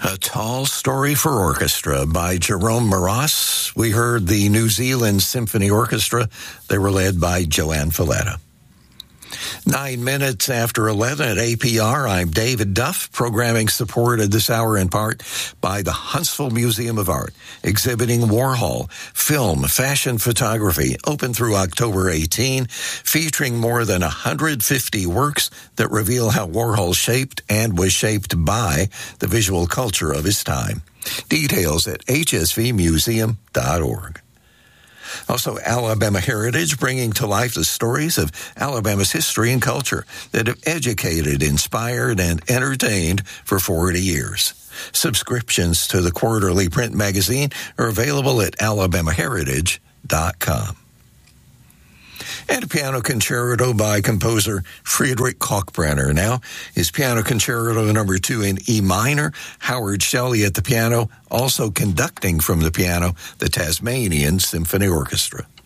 A Tall Story for Orchestra by Jerome Moross. We heard the New Zealand Symphony Orchestra. They were led by Joanne Falletta. 9 minutes after 11 at APR, I'm David Duff, programming supported this hour in part by the Huntsville Museum of Art, exhibiting Warhol, film, fashion photography, open through October 18, featuring more than 150 works that reveal how Warhol shaped and was shaped by the visual culture of his time. Details at hsvmuseum.org. Also, Alabama Heritage, bringing to life the stories of Alabama's history and culture that have educated, inspired, and entertained for 40 years. Subscriptions to the quarterly print magazine are available at alabamaheritage.com. And a piano concerto by composer Friedrich Kalkbrenner. Now, his piano concerto number 2 in E minor, Howard Shelley at the piano, also conducting from the piano, the Tasmanian Symphony Orchestra.